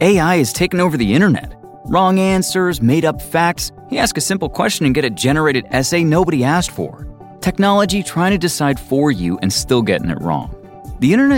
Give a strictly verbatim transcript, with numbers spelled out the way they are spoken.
A I has taken over the internet. Wrong answers, made-up facts. You ask a simple question and get a generated essay nobody asked for. Technology trying to decide for you and still getting it wrong. The internet